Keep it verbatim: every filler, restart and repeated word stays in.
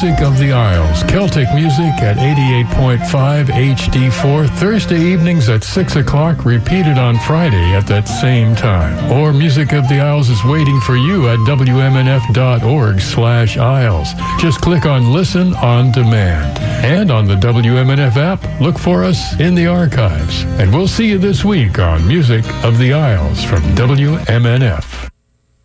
Music of the Isles. Celtic music at eighty-eight point five H D four, Thursday evenings at six o'clock, repeated on Friday at that same time. Or Music of the Isles is waiting for you at W M N F dot org slash Isles. Just click on Listen on Demand. And on the W M N F app, look for us in the archives. And we'll see you this week on Music of the Isles from W M N F.